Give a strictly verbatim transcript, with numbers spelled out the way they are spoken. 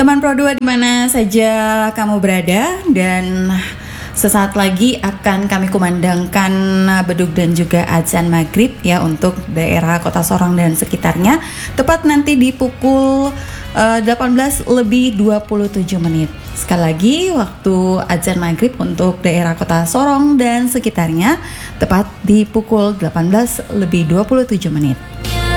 Teman Pro dua di mana saja kamu berada, dan sesaat lagi akan kami kumandangkan bedug dan juga azan maghrib ya untuk daerah Kota Sorong dan sekitarnya. Tepat nanti di pukul uh, delapan belas lebih dua puluh tujuh menit. Sekali lagi waktu azan maghrib untuk daerah Kota Sorong dan sekitarnya tepat di pukul delapan belas lebih dua puluh tujuh menit.